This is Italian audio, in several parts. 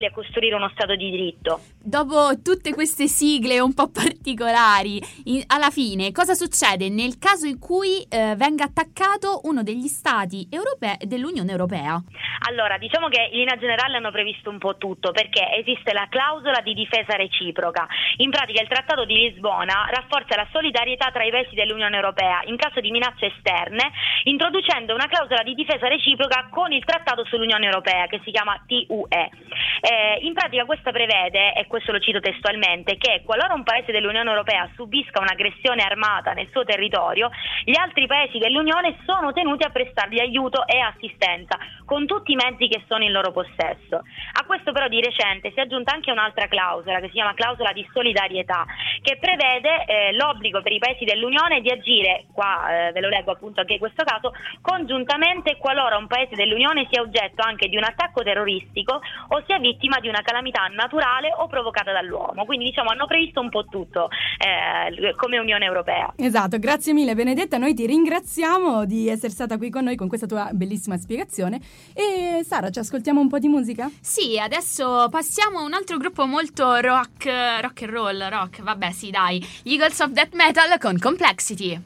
a costruire uno Stato di diritto. Dopo tutte queste sigle un po' particolari, alla fine cosa succede nel caso in cui venga attaccato uno degli Stati europei dell'Unione Europea? Allora, diciamo che in linea generale hanno previsto un po' tutto, perché esiste la clausola di difesa reciproca. In pratica il Trattato di Lisbona rafforza la solidarietà tra i paesi dell'Unione Europea in caso di minacce esterne, introducendo una clausola di difesa reciproca con il Trattato sull'Unione Europea, che si chiama TUE. In pratica questa prevede, e questo lo cito testualmente, che qualora un paese dell'Unione Europea subisca un'aggressione armata nel suo territorio, gli altri paesi dell'Unione sono tenuti a prestargli aiuto e assistenza con tutti i mezzi che sono in loro possesso. A questo però di recente si è aggiunta anche un'altra clausola che si chiama clausola di solidarietà, che prevede l'obbligo per i paesi dell'Unione di agire, qua ve lo leggo appunto anche in questo caso, congiuntamente qualora un paese dell'Unione sia oggetto anche di un attacco terroristico o sia vittima di una calamità naturale o provocata dall'uomo. Quindi diciamo hanno previsto un po' tutto come Unione Europea. Esatto, grazie mille Benedetta, noi ti ringraziamo di essere stata qui con noi con questa tua bellissima spiegazione. E Sara, ci ascoltiamo un po' di musica? Sì, adesso passiamo a un altro gruppo molto rock and roll, vabbè sì dai, gli Eagles of Death Metal con Complexity.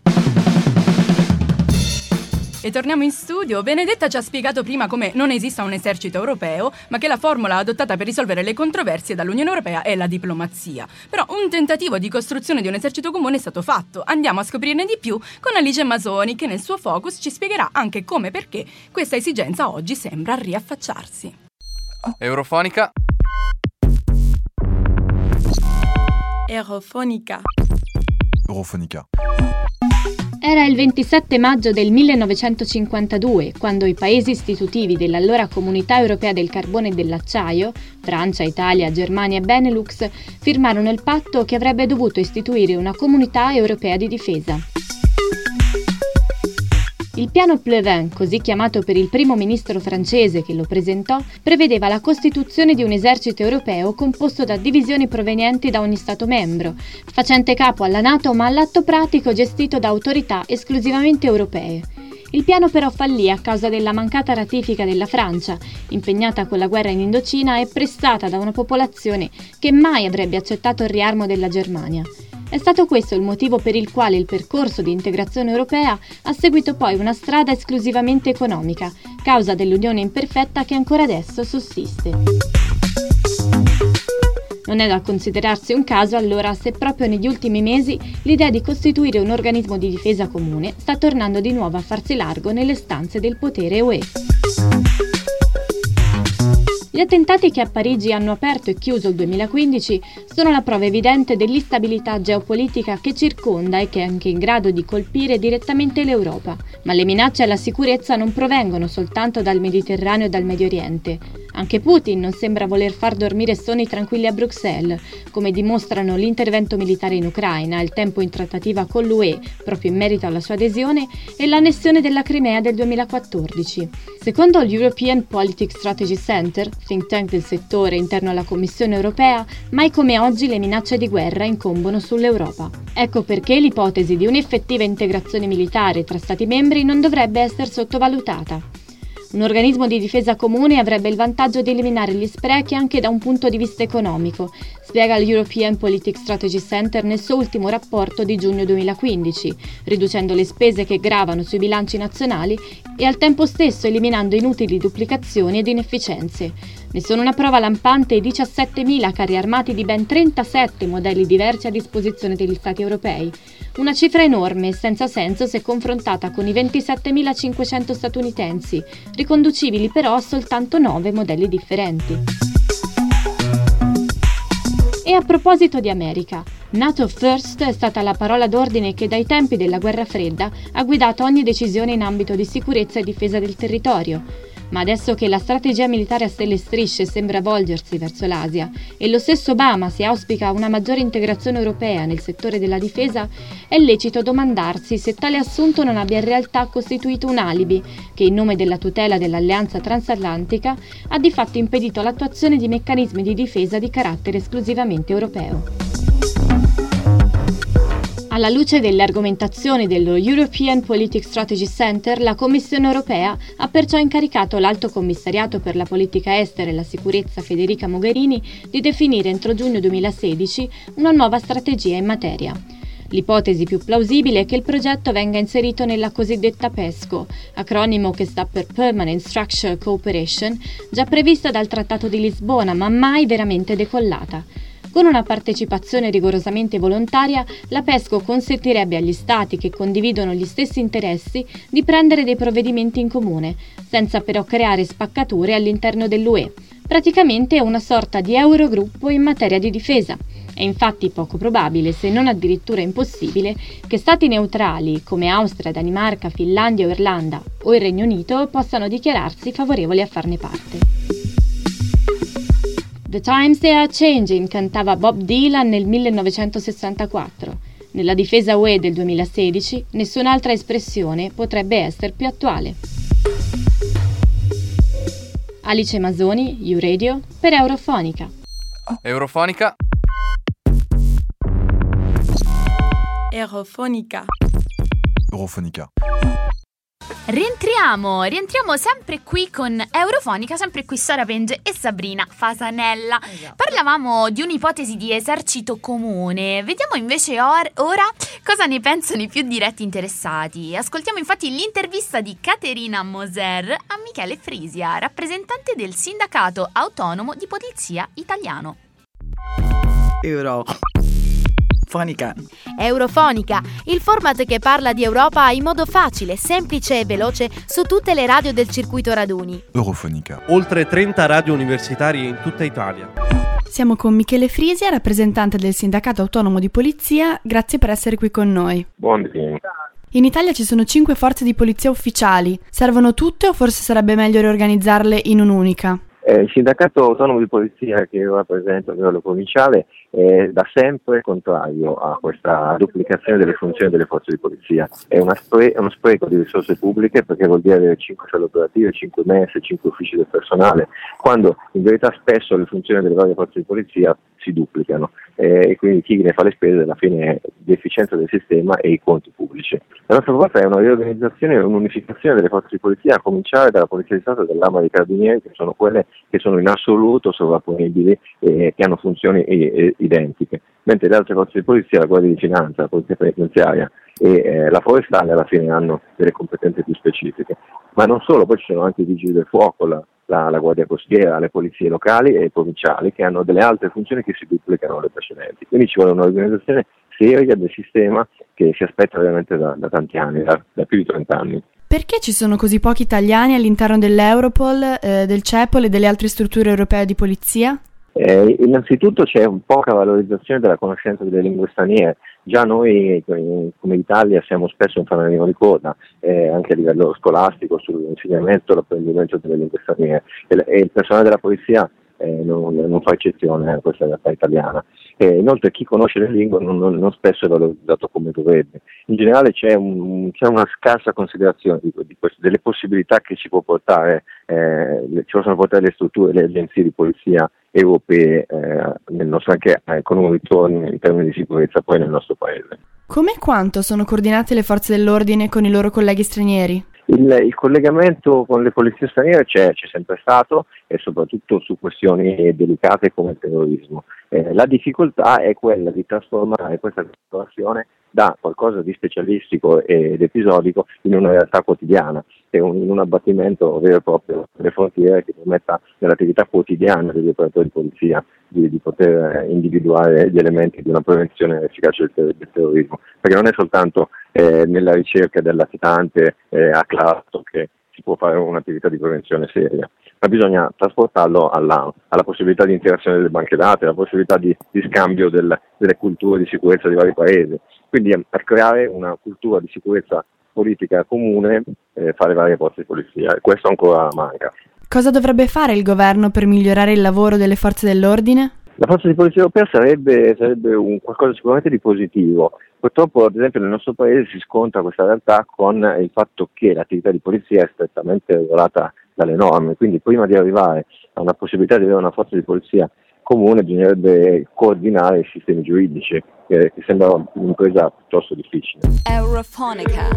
E torniamo in studio. Benedetta ci ha spiegato prima come non esista un esercito europeo, ma che la formula adottata per risolvere le controversie dall'Unione Europea è la diplomazia. Però un tentativo di costruzione di un esercito comune è stato fatto. Andiamo a scoprirne di più con Alice Masoni, che nel suo focus ci spiegherà anche come e perché questa esigenza oggi sembra riaffacciarsi. Eurofonica. Eurofonica. Eurofonica. Era il 27 maggio del 1952, quando i paesi istitutivi dell'allora Comunità Europea del Carbone e dell'Acciaio, Francia, Italia, Germania e Benelux, firmarono il patto che avrebbe dovuto istituire una Comunità Europea di Difesa. Il piano Pleven, così chiamato per il primo ministro francese che lo presentò, prevedeva la costituzione di un esercito europeo composto da divisioni provenienti da ogni Stato membro, facente capo alla NATO ma all'atto pratico gestito da autorità esclusivamente europee. Il piano però fallì a causa della mancata ratifica della Francia, impegnata con la guerra in Indocina e pressata da una popolazione che mai avrebbe accettato il riarmo della Germania. È stato questo il motivo per il quale il percorso di integrazione europea ha seguito poi una strada esclusivamente economica, causa dell'unione imperfetta che ancora adesso sussiste. Non è da considerarsi un caso allora se proprio negli ultimi mesi l'idea di costituire un organismo di difesa comune sta tornando di nuovo a farsi largo nelle stanze del potere UE. Gli attentati che a Parigi hanno aperto e chiuso il 2015 sono la prova evidente dell'instabilità geopolitica che circonda e che è anche in grado di colpire direttamente l'Europa. Ma le minacce alla sicurezza non provengono soltanto dal Mediterraneo e dal Medio Oriente. Anche Putin non sembra voler far dormire sonni tranquilli a Bruxelles, come dimostrano l'intervento militare in Ucraina, il tempo in trattativa con l'UE, proprio in merito alla sua adesione, e l'annessione della Crimea del 2014. Secondo l'European Politics Strategy Center, think tank del settore interno alla Commissione europea, mai come oggi le minacce di guerra incombono sull'Europa. Ecco perché l'ipotesi di un'effettiva integrazione militare tra Stati membri non dovrebbe essere sottovalutata. Un organismo di difesa comune avrebbe il vantaggio di eliminare gli sprechi anche da un punto di vista economico, spiega l'European Politics Strategy Center nel suo ultimo rapporto di giugno 2015, riducendo le spese che gravano sui bilanci nazionali e al tempo stesso eliminando inutili duplicazioni ed inefficienze. Ne sono una prova lampante i 17.000 carri armati di ben 37 modelli diversi a disposizione degli Stati europei. Una cifra enorme e senza senso se confrontata con i 27.500 statunitensi, riconducibili però a soltanto 9 modelli differenti. E a proposito di America, NATO First è stata la parola d'ordine che dai tempi della Guerra Fredda ha guidato ogni decisione in ambito di sicurezza e difesa del territorio. Ma adesso che la strategia militare a stelle e strisce sembra volgersi verso l'Asia e lo stesso Obama si auspica una maggiore integrazione europea nel settore della difesa, è lecito domandarsi se tale assunto non abbia in realtà costituito un alibi che, in nome della tutela dell'alleanza transatlantica, ha di fatto impedito l'attuazione di meccanismi di difesa di carattere esclusivamente europeo. Alla luce delle argomentazioni dello European Politics Strategy Center, la Commissione europea ha perciò incaricato l'Alto Commissariato per la politica estera e la sicurezza Federica Mogherini di definire entro giugno 2016 una nuova strategia in materia. L'ipotesi più plausibile è che il progetto venga inserito nella cosiddetta PESCO, acronimo che sta per Permanent Structured Cooperation, già prevista dal Trattato di Lisbona ma mai veramente decollata. Con una partecipazione rigorosamente volontaria, la PESCO consentirebbe agli Stati che condividono gli stessi interessi di prendere dei provvedimenti in comune, senza però creare spaccature all'interno dell'UE. Praticamente è una sorta di Eurogruppo in materia di difesa. È infatti poco probabile, se non addirittura impossibile, che Stati neutrali come Austria, Danimarca, Finlandia o Irlanda o il Regno Unito possano dichiararsi favorevoli a farne parte. The Times They Are Changing cantava Bob Dylan nel 1964. Nella difesa UE del 2016 nessun'altra espressione potrebbe essere più attuale. Alice Masoni, U-Radio, per Eurofonica. Eurofonica. Eurofonica. Eurofonica. Rientriamo sempre qui con Eurofonica, sempre qui Sara Penge e Sabrina Fasanella. Esatto. Parlavamo di un'ipotesi di esercito comune. Vediamo invece ora cosa ne pensano i più diretti interessati. Ascoltiamo infatti l'intervista di Caterina Moser a Michele Frisia, rappresentante del Sindacato Autonomo di Polizia Italiano. Eurofonica, il format che parla di Europa in modo facile, semplice e veloce su tutte le radio del circuito raduni. Eurofonica. Oltre 30 radio universitarie in tutta Italia. Siamo con Michele Frisia, rappresentante del Sindacato Autonomo di Polizia. Grazie per essere qui con noi. Buongiorno. In Italia ci sono 5 forze di polizia ufficiali. Servono tutte o forse sarebbe meglio riorganizzarle in un'unica? Il Sindacato Autonomo di Polizia che io rappresento a livello provinciale è da sempre contrario a questa duplicazione delle funzioni delle forze di polizia. È uno spreco di risorse pubbliche, perché vuol dire avere 5 celle operative, 5 messe, 5 uffici del personale, quando in verità spesso le funzioni delle varie forze di polizia si duplicano e quindi chi ne fa le spese alla fine è l'efficienza del sistema e i conti pubblici. La nostra proposta è una riorganizzazione e un'unificazione delle forze di polizia, a cominciare dalla Polizia di Stato e dall'Arma dei Carabinieri, che sono quelle che sono in assoluto sovrapponibili e che hanno funzioni identiche, mentre le altre forze di polizia, la Guardia di Finanza, la Polizia Penitenziaria e la Forestale alla fine hanno delle competenze più specifiche. Ma non solo, poi ci sono anche i Vigili del Fuoco, la Guardia Costiera, le polizie locali e provinciali, che hanno delle altre funzioni che si duplicano alle precedenti. Quindi ci vuole un'organizzazione seria del sistema che si aspetta veramente da tanti anni, da più di 30 anni. Perché ci sono così pochi italiani all'interno dell'Europol, del CEPOL e delle altre strutture europee di polizia? Innanzitutto c'è poca valorizzazione della conoscenza delle lingue straniere. Già noi come Italia siamo spesso in fanalino di coda, anche a livello scolastico, sull'insegnamento e l'apprendimento delle lingue straniere, e il personale della polizia non fa eccezione a questa realtà italiana. Inoltre chi conosce le lingue non spesso è valorizzato come dovrebbe. In generale c'è una scarsa considerazione delle possibilità che ci possono portare le strutture, le agenzie di polizia europee nel nostro, anche con un ritorno in termini di sicurezza poi nel nostro paese. Come e quanto sono coordinate le forze dell'ordine con i loro colleghi stranieri? Il collegamento con le polizie straniere c'è sempre stato, e soprattutto su questioni delicate come il terrorismo. La difficoltà è quella di trasformare questa collaborazione da qualcosa di specialistico ed episodico in una realtà quotidiana, in un abbattimento vero e proprio delle frontiere che permetta nell'attività quotidiana degli operatori di polizia di poter individuare gli elementi di una prevenzione efficace del terrorismo, perché non è soltanto nella ricerca del latitante acclarato che si può fare un'attività di prevenzione seria, ma bisogna trasportarlo alla possibilità di interazione delle banche dati, alla possibilità di scambio delle culture di sicurezza dei vari paesi, quindi a creare una cultura di sicurezza politica comune fra le varie forze di polizia, e questo ancora manca. Cosa dovrebbe fare il governo per migliorare il lavoro delle forze dell'ordine? La forza di polizia europea sarebbe qualcosa sicuramente di positivo. Purtroppo, ad esempio, nel nostro paese si scontra questa realtà con il fatto che l'attività di polizia è strettamente regolata dalle norme, quindi prima di arrivare a una possibilità di avere una forza di polizia comune bisognerebbe coordinare i sistemi giuridici, che sembra un'impresa piuttosto difficile. Eurofonica.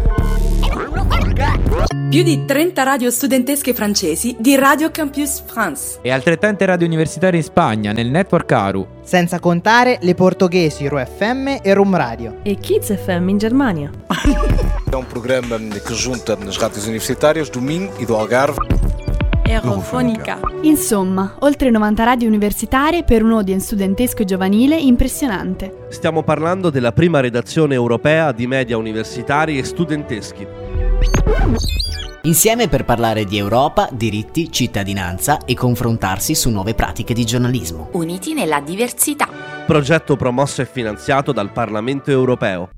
Più di 30 radio studentesche francesi di Radio Campus France. E altrettante radio universitarie in Spagna, nel network ARU. Senza contare le portoghesi Ro FM e Rum Radio. E Kids FM in Germania. É um programa que junta as rádios universitárias do Minho e do Algarve. Eurofonica. Insomma, oltre 90 radio universitarie per un audience studentesco e giovanile impressionante. Stiamo parlando della prima redazione europea di media universitari e studenteschi. Insieme per parlare di Europa, diritti, cittadinanza e confrontarsi su nuove pratiche di giornalismo. Uniti nella diversità. Progetto promosso e finanziato dal Parlamento europeo.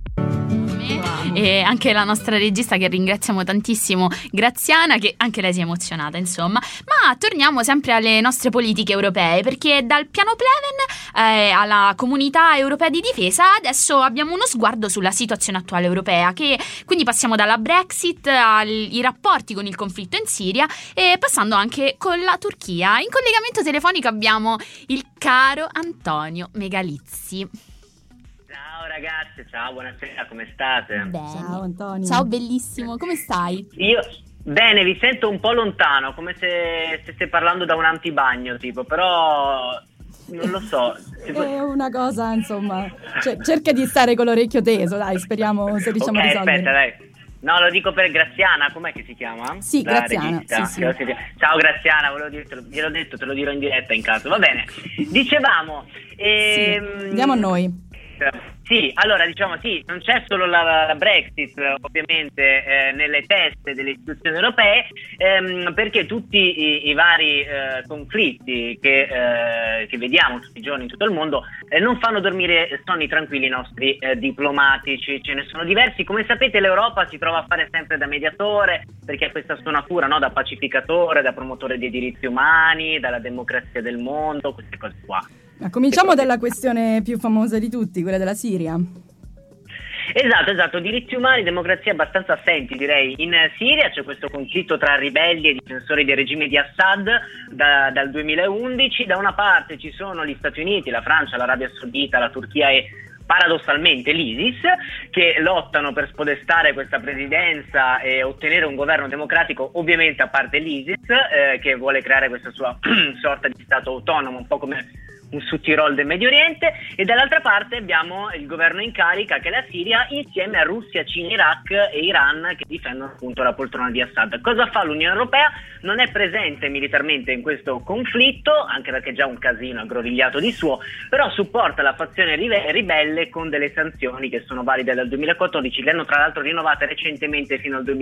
E anche la nostra regista, che ringraziamo tantissimo, Graziana, che anche lei si è emozionata, insomma. Ma torniamo sempre alle nostre politiche europee, perché dal piano Pleven alla Comunità Europea di Difesa adesso abbiamo uno sguardo sulla situazione attuale europea, che quindi passiamo dalla Brexit ai rapporti con il conflitto in Siria e passando anche con la Turchia. In collegamento telefonico abbiamo il caro Antonio Megalizzi. Ciao ragazze, ciao, buonasera, come state? Bene. Ciao Antonio. Ciao bellissimo, come stai? Io bene, vi sento un po' lontano, come se stesse parlando da un antibagno tipo, però non lo so. È una cosa, insomma, cerca di stare con l'orecchio teso, dai, speriamo se riusciamo a risolvere. Aspetta, dai. No, lo dico per Graziana, com'è che si chiama? Sì, La Graziana. Sì. Ciao Graziana, volevo dirtelo, gliel'ho detto, te lo dirò in diretta in caso. Va bene, dicevamo... Sì, andiamo a noi. Sì, allora diciamo sì, non c'è solo la Brexit ovviamente nelle teste delle istituzioni europee, perché tutti i vari conflitti che vediamo tutti i giorni in tutto il mondo non fanno dormire sonni tranquilli i nostri diplomatici. Ce ne sono diversi, come sapete l'Europa si trova a fare sempre da mediatore, perché ha questa stonatura, no? Da pacificatore, da promotore dei diritti umani, dalla democrazia del mondo, queste cose qua. Ma cominciamo dalla questione più famosa di tutti, quella della Siria. Esatto, diritti umani, democrazia abbastanza assenti direi. In Siria c'è questo conflitto tra ribelli e difensori del regime di Assad dal 2011. Da una parte ci sono gli Stati Uniti, la Francia, l'Arabia Saudita, la Turchia e paradossalmente l'ISIS, che lottano per spodestare questa presidenza e ottenere un governo democratico, ovviamente a parte l'ISIS, che vuole creare questa sua sorta di stato autonomo, un po' come un Sud-Tirol del Medio Oriente, e dall'altra parte abbiamo il governo in carica che è la Siria, insieme a Russia, Cina, Iraq e Iran, che difendono appunto la poltrona di Assad. Cosa fa l'Unione Europea? Non è presente militarmente in questo conflitto, anche perché è già un casino aggrovigliato di suo, però supporta la fazione ribelle con delle sanzioni che sono valide dal 2014, le hanno tra l'altro rinnovate recentemente fino al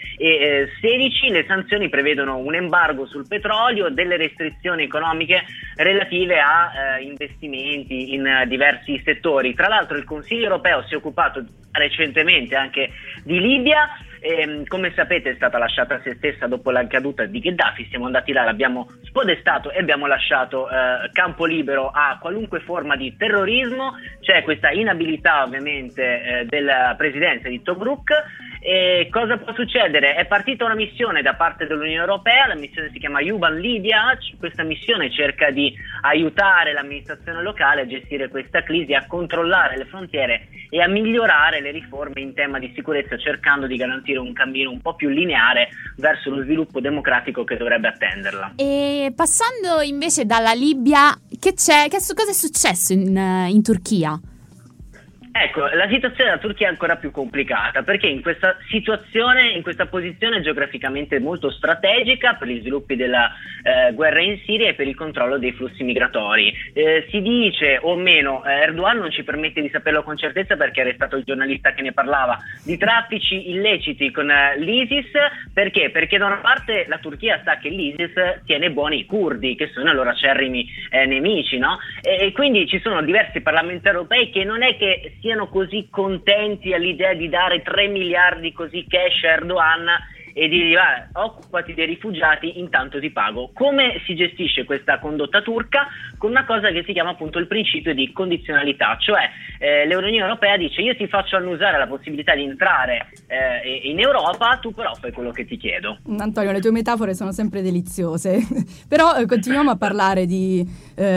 2016. Le sanzioni prevedono un embargo sul petrolio, delle restrizioni economiche relative a investimenti in diversi settori. Tra l'altro il Consiglio europeo si è occupato recentemente anche di Libia. Come sapete è stata lasciata a se stessa dopo la caduta di Gheddafi. Siamo andati là, l'abbiamo spodestato e abbiamo lasciato campo libero a qualunque forma di terrorismo. C'è questa inabilità ovviamente della presidenza di Tobruk. E cosa può succedere? È partita una missione da parte dell'Unione Europea, la missione si chiama Yuban Libya. Questa missione cerca di aiutare l'amministrazione locale a gestire questa crisi, a controllare le frontiere e a migliorare le riforme in tema di sicurezza, cercando di garantire un cammino un po' più lineare verso lo sviluppo democratico che dovrebbe attenderla. E passando invece dalla Libia, cosa è successo in Turchia? Ecco, la situazione della Turchia è ancora più complicata, perché in questa situazione, in questa posizione geograficamente molto strategica per gli sviluppi della guerra in Siria e per il controllo dei flussi migratori. Si dice, o meno, Erdogan non ci permette di saperlo con certezza perché è arrestato il giornalista che ne parlava, di traffici illeciti con l'ISIS. Perché? Perché da una parte la Turchia sa che l'ISIS tiene buoni i curdi, che sono i loro acerrimi nemici, no? E quindi ci sono diversi parlamentari europei che non è che siano così contenti all'idea di dare 3 miliardi così cash a Erdogan e di dire occupati dei rifugiati, intanto ti pago. Come si gestisce questa condotta turca? con una cosa che si chiama appunto il principio di condizionalità, cioè l'Unione Europea dice: io ti faccio annusare la possibilità di entrare in Europa, tu però fai quello che ti chiedo. Antonio, le tue metafore sono sempre deliziose, però continuiamo a parlare di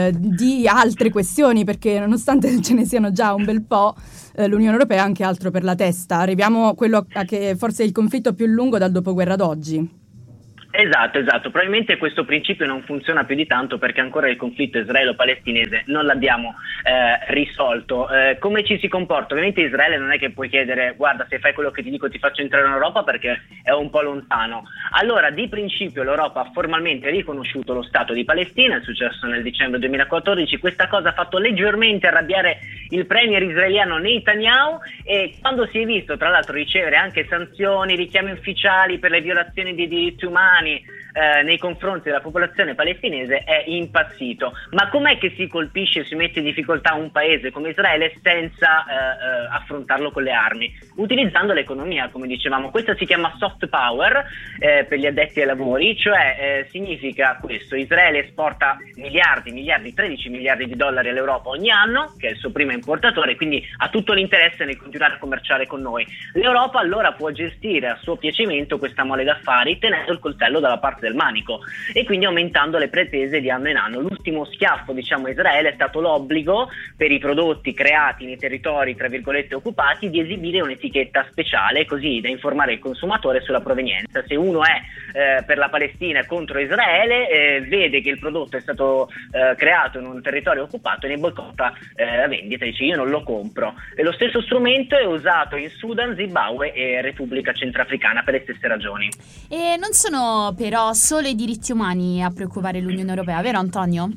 altre questioni, perché nonostante ce ne siano già un bel po', l'Unione Europea ha anche altro per la testa. Arriviamo a quello che forse è il conflitto più lungo dal dopoguerra ad oggi. Esatto, probabilmente questo principio non funziona più di tanto, perché ancora il conflitto israelo-palestinese non l'abbiamo risolto. Come ci si comporta? Ovviamente Israele non è che puoi chiedere: guarda, se fai quello che ti dico ti faccio entrare in Europa, perché è un po' lontano. Allora, di principio l'Europa ha formalmente riconosciuto lo Stato di Palestina, è successo nel dicembre 2014, questa cosa ha fatto leggermente arrabbiare il premier israeliano Netanyahu, e quando si è visto tra l'altro ricevere anche sanzioni, richiami ufficiali per le violazioni dei diritti umani nei confronti della popolazione palestinese, è impazzito. Ma com'è che si colpisce, si mette in difficoltà un paese come Israele senza affrontarlo con le armi? Utilizzando l'economia, come dicevamo. Questa si chiama soft power per gli addetti ai lavori, cioè significa questo: Israele esporta miliardi, 13 miliardi di dollari all'Europa ogni anno, che è il suo primo importatore, quindi ha tutto l'interesse nel continuare a commerciare con noi. L'Europa allora può gestire a suo piacimento questa mole d'affari, tenendo il coltello dalla parte del manico e quindi aumentando le pretese di anno in anno. L'ultimo schiaffo, diciamo, a Israele è stato l'obbligo per i prodotti creati nei territori tra virgolette occupati di esibire un'etichetta speciale, così da informare il consumatore sulla provenienza. Se uno è per la Palestina contro Israele, vede che il prodotto è stato creato in un territorio occupato e ne boicotta la vendita, dice: io non lo compro. E lo stesso strumento è usato in Sudan, Zimbabwe e Repubblica Centrafricana per le stesse ragioni. E non sono però solo i diritti umani a preoccupare l'Unione Europea, vero Antonio?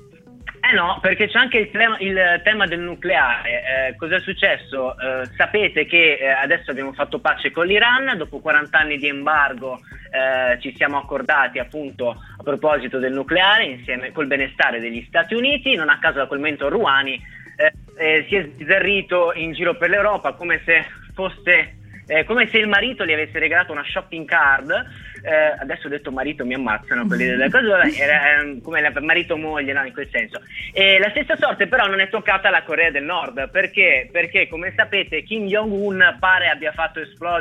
No, perché c'è anche il tema del nucleare. Cosa è successo? Sapete che adesso abbiamo fatto pace con l'Iran, dopo 40 anni di embargo ci siamo accordati appunto a proposito del nucleare insieme col benestare degli Stati Uniti. Non a caso da quel momento Rouhani si è sbizzarrito in giro per l'Europa come se il marito gli avesse regalato una shopping card. Adesso ho detto marito, mi ammazzano quelli delle cose, era come marito moglie, no, in quel senso. E la stessa sorte però non è toccata alla Corea del Nord, perché come sapete Kim Jong-un pare abbia fatto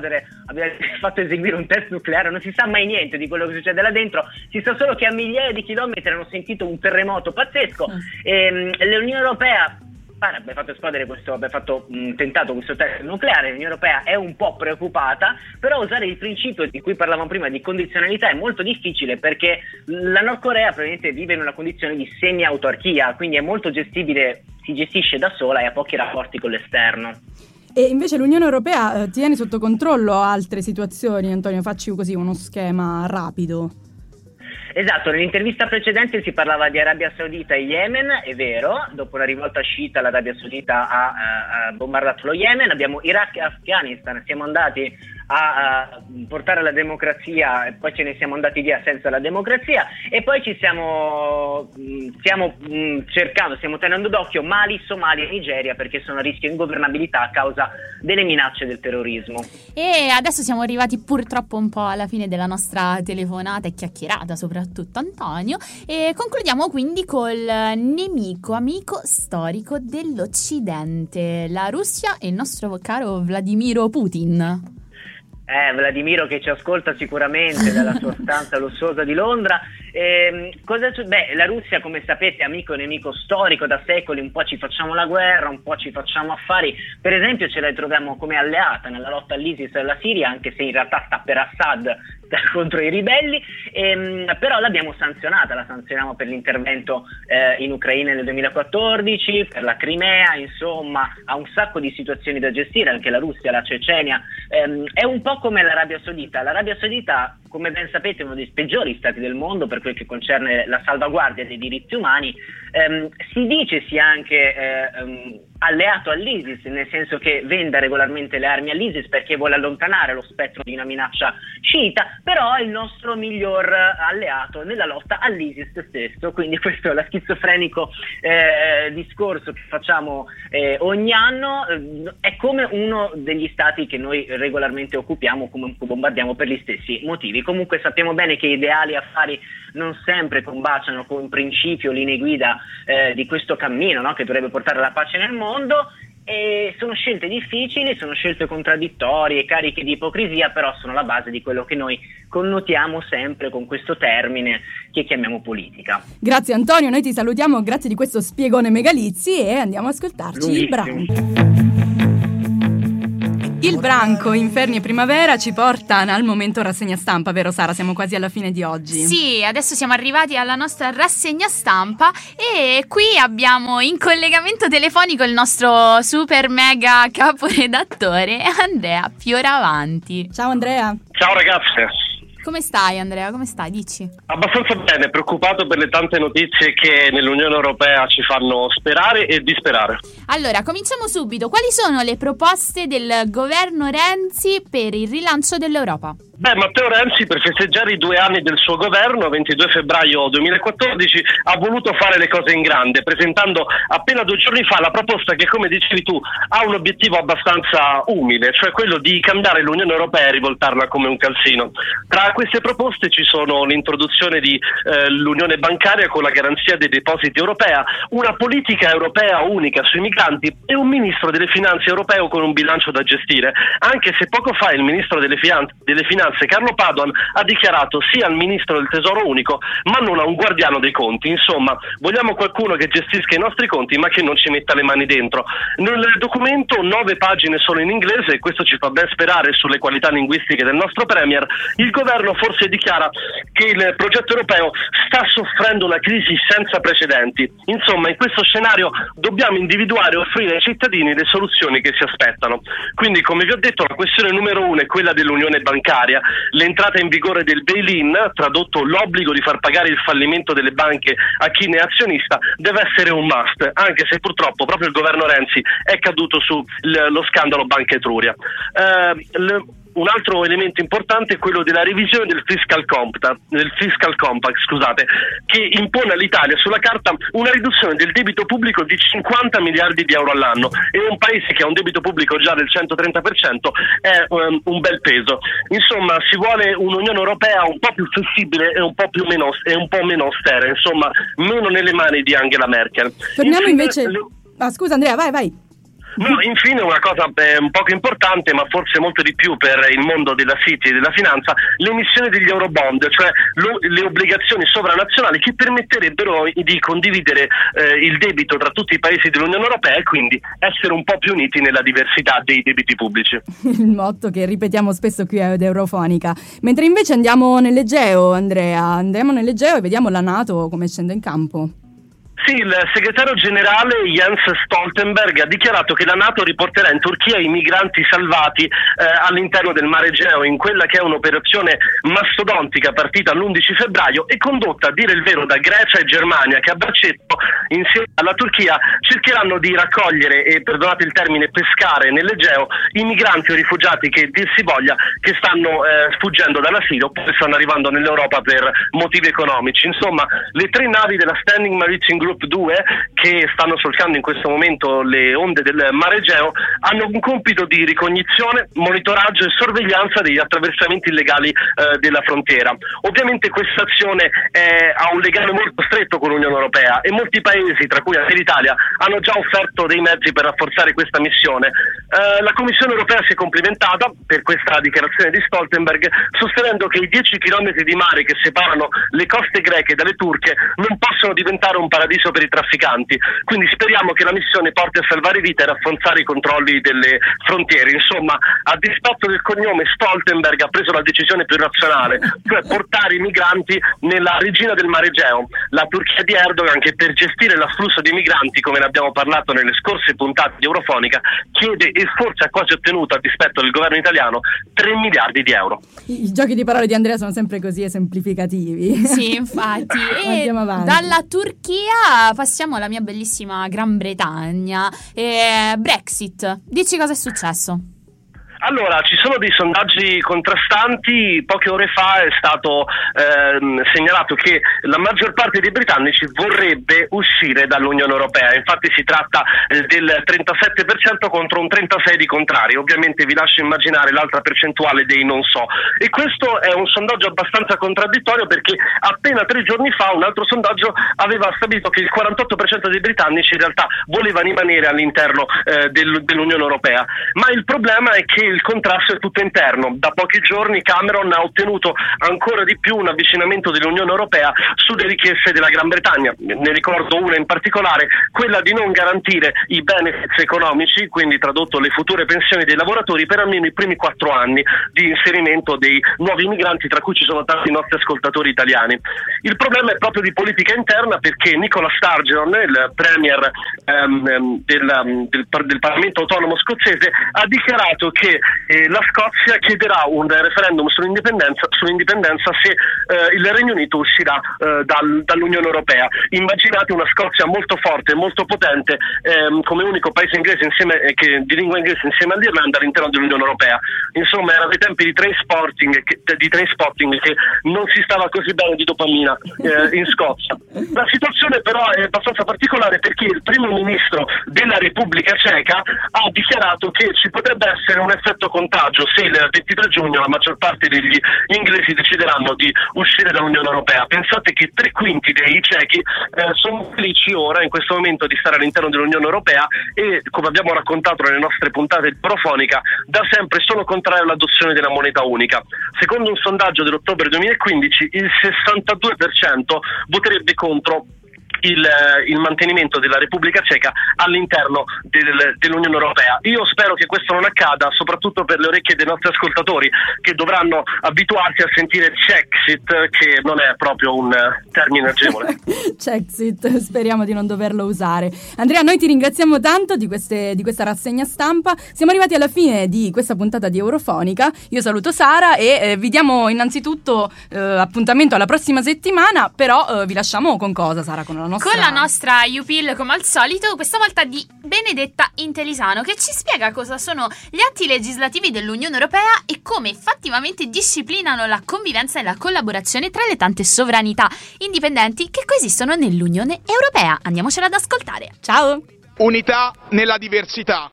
eseguire un test nucleare. Non si sa mai niente di quello che succede là dentro, si sa solo che a migliaia di chilometri hanno sentito un terremoto pazzesco. L'Unione Europea abbia fatto esplodere tentato questo test nucleare. L'Unione Europea è un po' preoccupata, però usare il principio di cui parlavamo prima di condizionalità è molto difficile, perché la Nord Corea probabilmente vive in una condizione di semi-autarchia, quindi è molto gestibile, si gestisce da sola e ha pochi rapporti con l'esterno. E invece l'Unione Europea tiene sotto controllo altre situazioni. Antonio, facci così uno schema rapido. Esatto, nell'intervista precedente si parlava di Arabia Saudita e Yemen, è vero, dopo la rivolta sciita l'Arabia Saudita ha bombardato lo Yemen. Abbiamo Iraq e Afghanistan, siamo andati a portare la democrazia e poi ce ne siamo andati via senza la democrazia, e poi stiamo tenendo d'occhio Mali, Somalia e Nigeria, perché sono a rischio ingovernabilità a causa delle minacce del terrorismo. E adesso siamo arrivati purtroppo un po' alla fine della nostra telefonata e chiacchierata, soprattutto Antonio, e concludiamo quindi col amico storico dell'Occidente, la Russia e il nostro caro Vladimiro Putin. Vladimiro che ci ascolta sicuramente dalla sua stanza lussuosa di Londra. La Russia, come sapete, è amico e nemico storico da secoli. Un po' ci facciamo la guerra, un po' ci facciamo affari. Per esempio ce la ritroviamo come alleata nella lotta all'ISIS e alla Siria, anche se in realtà sta per Assad contro i ribelli, però l'abbiamo sanzionata, la sanzioniamo per l'intervento in Ucraina nel 2014, per la Crimea, insomma ha un sacco di situazioni da gestire, anche la Russia, la Cecenia. È un po' come l'Arabia Saudita, come ben sapete, è uno dei peggiori stati del mondo per quel che concerne la salvaguardia dei diritti umani. Si dice sia anche alleato all'ISIS, nel senso che venda regolarmente le armi all'ISIS perché vuole allontanare lo spettro di una minaccia sciita, però è il nostro miglior alleato nella lotta all'ISIS stesso. Quindi questo è lo schizofrenico discorso che facciamo ogni anno. È come uno degli stati che noi regolarmente occupiamo, comunque bombardiamo per gli stessi motivi. Comunque sappiamo bene che ideali affari non sempre combaciano con principi o linee guida di questo cammino, no? Che dovrebbe portare alla pace nel mondo. E sono scelte difficili, sono scelte contraddittorie, cariche di ipocrisia, però sono la base di quello che noi connotiamo sempre con questo termine che chiamiamo politica. Grazie Antonio, noi ti salutiamo, grazie di questo spiegone megalizzi e andiamo a ascoltarci il branco. Il branco Inferni e Primavera ci porta al momento rassegna stampa, vero Sara? Siamo quasi alla fine di oggi. Sì, adesso siamo arrivati alla nostra rassegna stampa e qui abbiamo in collegamento telefonico il nostro super mega caporedattore Andrea Fioravanti. Ciao Andrea. Ciao ragazze. Come stai Andrea? Come stai? Dici. Abbastanza bene, preoccupato per le tante notizie che nell'Unione Europea ci fanno sperare e disperare. Allora, cominciamo subito. Quali sono le proposte del governo Renzi per il rilancio dell'Europa? Matteo Renzi, per festeggiare i 2 anni del suo governo, 22 febbraio 2014, ha voluto fare le cose in grande, presentando appena 2 giorni fa la proposta che, come dicevi tu, ha un obiettivo abbastanza umile, cioè quello di cambiare l'Unione Europea e rivoltarla come un calzino. Tra queste proposte ci sono l'introduzione di l'Unione bancaria con la garanzia dei depositi europea, una politica europea unica sui migranti e un ministro delle finanze europeo con un bilancio da gestire, anche se poco fa il ministro delle finanze Carlo Padoan ha dichiarato sì al ministro del tesoro unico ma non a un guardiano dei conti. Insomma, vogliamo qualcuno che gestisca i nostri conti ma che non ci metta le mani dentro. Nel documento 9 pagine solo in inglese, e questo ci fa ben sperare sulle qualità linguistiche del nostro premier. Il governo forse dichiara che il progetto europeo sta soffrendo una crisi senza precedenti. Insomma, in questo scenario dobbiamo individuare e offrire ai cittadini le soluzioni che si aspettano. Quindi, come vi ho detto, la questione numero 1 è quella dell'unione bancaria. L'entrata in vigore del bail-in, tradotto l'obbligo di far pagare il fallimento delle banche a chi ne è azionista, deve essere un must, anche se purtroppo proprio il governo Renzi è caduto sullo scandalo Banca Etruria. Un altro elemento importante è quello della revisione del Fiscal Compact, che impone all'Italia sulla carta una riduzione del debito pubblico di 50 miliardi di euro all'anno, e un paese che ha un debito pubblico già del 130% è un bel peso. Insomma, si vuole un'Unione Europea un po' più flessibile e un po' meno austera, insomma, meno nelle mani di Angela Merkel. Torniamo invece... scusa Andrea, vai. No, infine una cosa un poco importante, ma forse molto di più per il mondo della City e della finanza, l'emissione degli Eurobond, cioè le obbligazioni sovranazionali che permetterebbero di condividere il debito tra tutti i paesi dell'Unione Europea e quindi essere un po' più uniti nella diversità dei debiti pubblici. Il motto che ripetiamo spesso qui ad Eurofonica. Mentre invece andiamo nell'Egeo, Andrea, andiamo nell'Egeo e vediamo la NATO come scende in campo. Sì, il segretario generale Jens Stoltenberg ha dichiarato che la NATO riporterà in Turchia i migranti salvati all'interno del Mare Egeo in quella che è un'operazione mastodontica partita l'11 febbraio e condotta, a dire il vero, da Grecia e Germania, che a braccetto insieme alla Turchia cercheranno di raccogliere e, perdonate il termine, pescare nell'Egeo i migranti o rifugiati che dir si voglia che stanno sfuggendo dall'asilo oppure stanno arrivando nell'Europa per motivi economici. Insomma, le 3 navi della Standing Maritime Group 2 che stanno solcando in questo momento le onde del Mare Egeo hanno un compito di ricognizione, monitoraggio e sorveglianza degli attraversamenti illegali della frontiera. Ovviamente questa azione ha un legame molto stretto con l'Unione Europea e molti paesi, tra cui anche l'Italia, hanno già offerto dei mezzi per rafforzare questa missione. La Commissione Europea si è complimentata per questa dichiarazione di Stoltenberg, sostenendo che i 10 chilometri di mare che separano le coste greche dalle turche non possono diventare un paradiso per i trafficanti, quindi speriamo che la missione porti a salvare vite e rafforzare i controlli delle frontiere. Insomma, a dispetto del cognome, Stoltenberg ha preso la decisione più razionale, cioè portare i migranti nella regina del Mare Egeo, la Turchia di Erdogan, che per gestire l'afflusso di migranti, come ne abbiamo parlato nelle scorse puntate di Eurofonica, chiede e forse ha quasi ottenuto, a dispetto del governo italiano, 3 miliardi di euro. I giochi di parole di Andrea sono sempre così esemplificativi. Sì, infatti. E dalla Turchia passiamo alla mia bellissima Gran Bretagna. Brexit, dici cosa è successo? Allora, ci sono dei sondaggi contrastanti. Poche ore fa è stato segnalato che la maggior parte dei britannici vorrebbe uscire dall'Unione Europea. Infatti si tratta del 37% contro un 36% di contrari. Ovviamente vi lascio immaginare l'altra percentuale dei non so. E questo è un sondaggio abbastanza contraddittorio, perché appena 3 giorni fa un altro sondaggio aveva stabilito che il 48% dei britannici in realtà voleva rimanere all'interno dell'Unione Europea. Ma il problema è che il contrasto è tutto interno. Da pochi giorni Cameron ha ottenuto ancora di più un avvicinamento dell'Unione Europea sulle richieste della Gran Bretagna. Ne ricordo una in particolare, quella di non garantire i benefits economici, quindi tradotto le future pensioni dei lavoratori, per almeno i primi 4 anni di inserimento dei nuovi migranti, tra cui ci sono tanti nostri ascoltatori italiani. Il problema è proprio di politica interna, perché Nicola Sturgeon, il premier del Parlamento autonomo scozzese, ha dichiarato che la Scozia chiederà un referendum sull'indipendenza se il Regno Unito uscirà dall'Unione Europea. Immaginate una Scozia molto forte e molto potente come unico paese inglese di lingua inglese insieme all'Irlanda all'interno dell'Unione Europea. Insomma, era dei tempi di Trainspotting che non si stava così bene di dopamina in Scozia. La situazione però è abbastanza particolare, perché il primo ministro della Repubblica Ceca ha dichiarato che ci potrebbe essere un effetto contagio se il 23 giugno la maggior parte degli inglesi decideranno di uscire dall'Unione Europea. Pensate che 3/5 dei cechi sono felici ora, in questo momento, di stare all'interno dell'Unione Europea e, come abbiamo raccontato nelle nostre puntate di Profonica, da sempre sono contrari all'adozione della moneta unica. Secondo un sondaggio dell'ottobre 2015, il 62% voterebbe contro il mantenimento della Repubblica Ceca all'interno dell'Unione Europea. Io spero che questo non accada, soprattutto per le orecchie dei nostri ascoltatori, che dovranno abituarsi a sentire Czexit, che non è proprio un termine agevole. Czexit, speriamo di non doverlo usare. Andrea, noi ti ringraziamo tanto di questa rassegna stampa. Siamo arrivati alla fine di questa puntata di Eurofonica. Io saluto Sara e vi diamo innanzitutto appuntamento alla prossima settimana, però vi lasciamo con cosa, Sara? Con la nostra UPIL, come al solito, questa volta di Benedetta Intelisano, che ci spiega cosa sono gli atti legislativi dell'Unione Europea e come effettivamente disciplinano la convivenza e la collaborazione tra le tante sovranità indipendenti che coesistono nell'Unione Europea. Andiamocela ad ascoltare. Ciao! Unità nella diversità.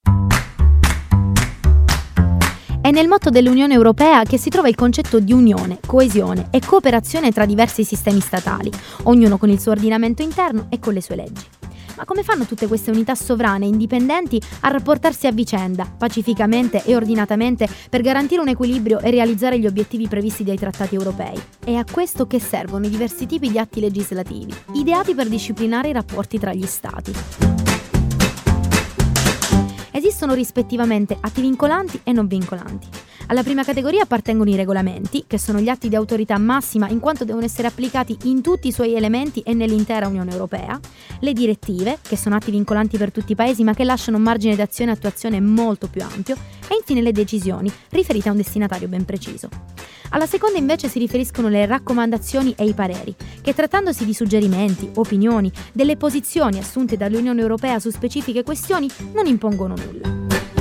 È nel motto dell'Unione Europea che si trova il concetto di unione, coesione e cooperazione tra diversi sistemi statali, ognuno con il suo ordinamento interno e con le sue leggi. Ma come fanno tutte queste unità sovrane e indipendenti a rapportarsi a vicenda, pacificamente e ordinatamente, per garantire un equilibrio e realizzare gli obiettivi previsti dai trattati europei? È a questo che servono i diversi tipi di atti legislativi, ideati per disciplinare i rapporti tra gli Stati. Esistono rispettivamente atti vincolanti e non vincolanti. Alla prima categoria appartengono i regolamenti, che sono gli atti di autorità massima in quanto devono essere applicati in tutti i suoi elementi e nell'intera Unione Europea, le direttive, che sono atti vincolanti per tutti i paesi ma che lasciano un margine d'azione e attuazione molto più ampio, e infine le decisioni, riferite a un destinatario ben preciso. Alla seconda invece si riferiscono le raccomandazioni e i pareri, che trattandosi di suggerimenti, opinioni, delle posizioni assunte dall'Unione Europea su specifiche questioni, non impongono nulla.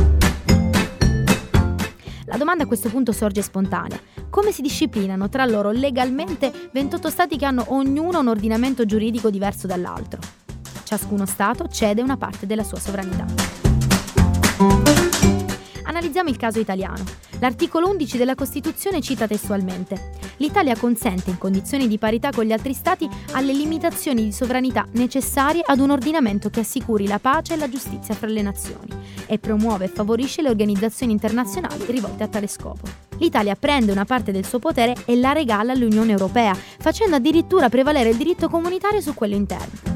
La domanda a questo punto sorge spontanea. Come si disciplinano tra loro legalmente 28 Stati che hanno ognuno un ordinamento giuridico diverso dall'altro? Ciascuno Stato cede una parte della sua sovranità. Analizziamo il caso italiano. L'articolo 11 della Costituzione cita testualmente: l'Italia consente, in condizioni di parità con gli altri Stati, alle limitazioni di sovranità necessarie ad un ordinamento che assicuri la pace e la giustizia fra le nazioni e promuove e favorisce le organizzazioni internazionali rivolte a tale scopo. L'Italia prende una parte del suo potere e la regala all'Unione Europea, facendo addirittura prevalere il diritto comunitario su quello interno.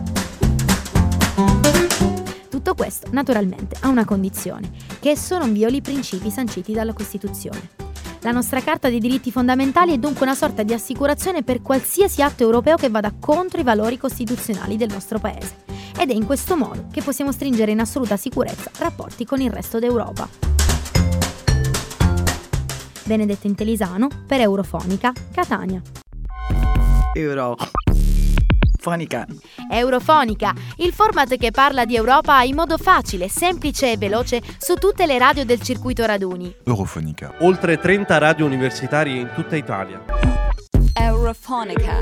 Tutto questo, naturalmente, ha una condizione, che esso non violi i principi sanciti dalla Costituzione. La nostra Carta dei diritti fondamentali è dunque una sorta di assicurazione per qualsiasi atto europeo che vada contro i valori costituzionali del nostro Paese. Ed è in questo modo che possiamo stringere in assoluta sicurezza rapporti con il resto d'Europa. Benedetta Intelisano per Eurofonica, Catania. Eurofonica. Eurofonica, il format che parla di Europa in modo facile, semplice e veloce su tutte le radio del circuito raduni. Eurofonica. Oltre 30 radio universitarie in tutta Italia. Eurofonica.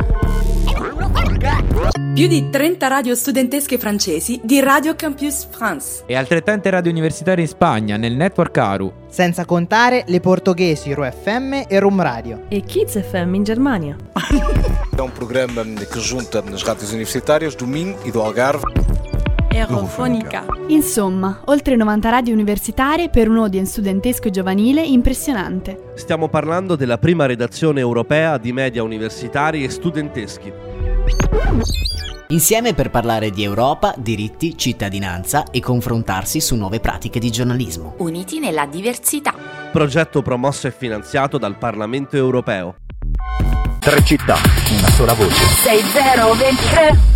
Più di 30 radio studentesche francesi di Radio Campus France. E altrettante radio universitarie in Spagna, nel network ARU. Senza contare le portoghesi RFM e Room Radio. E Kids FM in Germania. É um programa que junta as rádios universitárias do Minho e do Algarve. Eurofonica. Insomma, oltre 90 radio universitarie per un audience studentesco e giovanile impressionante. Stiamo parlando della prima redazione europea di media universitari e studenteschi. Insieme per parlare di Europa, diritti, cittadinanza e confrontarsi su nuove pratiche di giornalismo. Uniti nella diversità. Progetto promosso e finanziato dal Parlamento europeo. 3 città, una sola voce. 6023.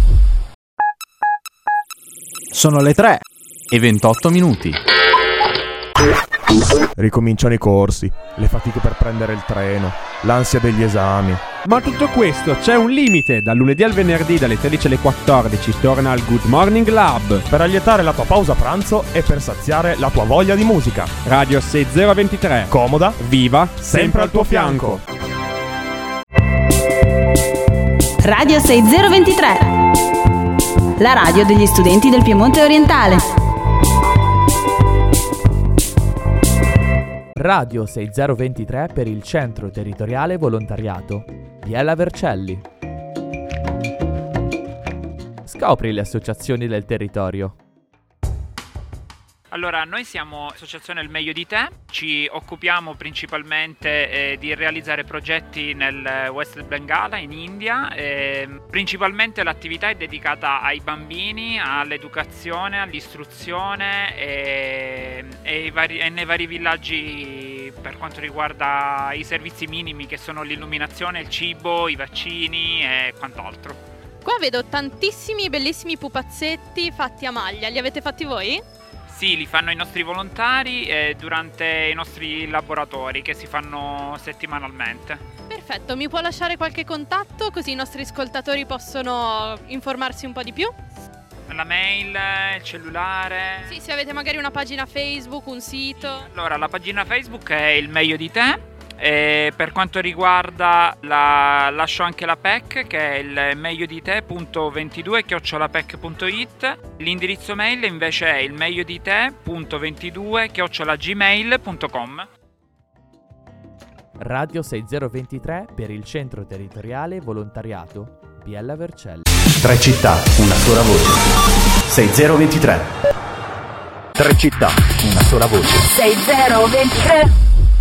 Sono le 3 e 28 minuti. Ricominciano i corsi, le fatiche per prendere il treno, l'ansia degli esami. Ma tutto questo c'è un limite. Dal lunedì al venerdì dalle 13 alle 14 torna al Good Morning Lab Per allietare la tua pausa pranzo e per saziare la tua voglia di musica. Radio 6023. Comoda, viva, sempre al tuo fianco. Radio 6023. La radio degli studenti del Piemonte orientale. Radio 6023 per il Centro Territoriale Volontariato. Biella Vercelli. Scopri le associazioni del territorio. Allora, noi siamo Associazione Il Meglio di Te, ci occupiamo principalmente di realizzare progetti nel West Bengala, in India. Principalmente l'attività è dedicata ai bambini, all'educazione, all'istruzione e nei vari villaggi per quanto riguarda i servizi minimi che sono l'illuminazione, il cibo, i vaccini e quant'altro. Qua vedo tantissimi bellissimi pupazzetti fatti a maglia, li avete fatti voi? Sì, li fanno i nostri volontari durante i nostri laboratori che si fanno settimanalmente. Perfetto, mi può lasciare qualche contatto così i nostri ascoltatori possono informarsi un po' di più? La mail, il cellulare. Sì, se avete magari una pagina Facebook, un sito. Allora, la pagina Facebook è Il Meglio di Te. E per quanto riguarda lascio anche la PEC, che è il megliodite.22@pec.it. L'indirizzo mail invece è il megliodite.22@gmail.com. Radio 6023 per il Centro Territoriale Volontariato Biella Vercelli. 3 città, una sola voce. 6023. 3 città, una sola voce. 6023.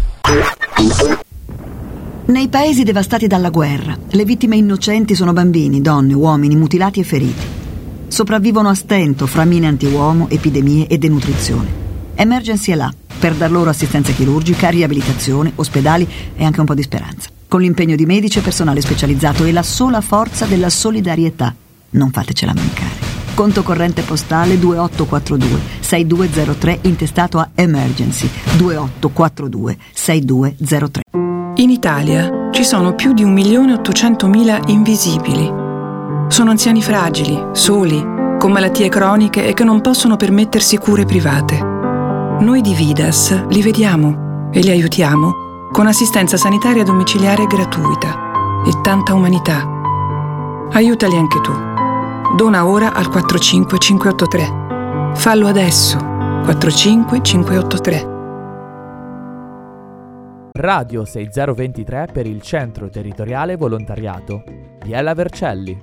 Nei paesi devastati dalla guerra, le vittime innocenti sono bambini, donne, uomini mutilati e feriti. Sopravvivono a stento fra mine antiuomo, epidemie e denutrizione. Emergency è là per dar loro assistenza chirurgica, riabilitazione, ospedali e anche un po' di speranza. Con l'impegno di medici e personale specializzato e la sola forza della solidarietà. Non fatecela mancare. Conto corrente postale 2842 6203 intestato a Emergency 2842 6203. In Italia ci sono più di 1.800.000 invisibili. Sono anziani fragili, soli, con malattie croniche e che non possono permettersi cure private. Noi di Vidas li vediamo e li aiutiamo con assistenza sanitaria domiciliare gratuita e tanta umanità. Aiutali anche tu. Dona ora al 45583. Fallo adesso. 45583. Radio 6023 per il Centro Territoriale Volontariato Biella Vercelli.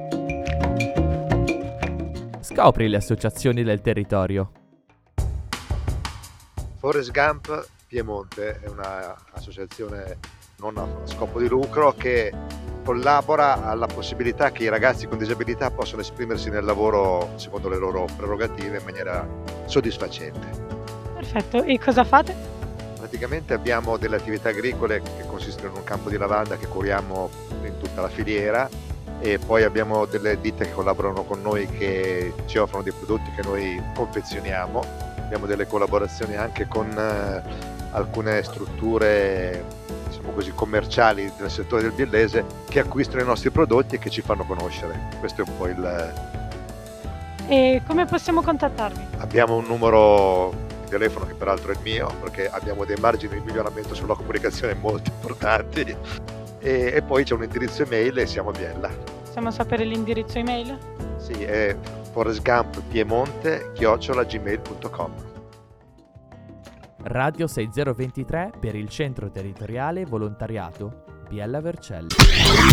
Scopri le associazioni del territorio. Forrest Gump Piemonte è un'associazione non a scopo di lucro che collabora alla possibilità che i ragazzi con disabilità possano esprimersi nel lavoro secondo le loro prerogative in maniera soddisfacente. Perfetto, e cosa fate? Praticamente abbiamo delle attività agricole che consistono in un campo di lavanda che curiamo in tutta la filiera e poi abbiamo delle ditte che collaborano con noi che ci offrono dei prodotti che noi confezioniamo. Abbiamo delle collaborazioni anche con alcune strutture diciamo così, commerciali del settore del biellese che acquistano i nostri prodotti e che ci fanno conoscere. Questo è un po' il... E come possiamo contattarvi? Abbiamo un numero di telefono che peraltro è il mio, perché abbiamo dei margini di miglioramento sulla comunicazione molto importanti, e poi c'è un indirizzo email e siamo a Biella. Possiamo sapere l'indirizzo email? Sì, è forrestgumppiemonte@gmail.com. Radio 6023 per il Centro Territoriale Volontariato Biella Vercelli.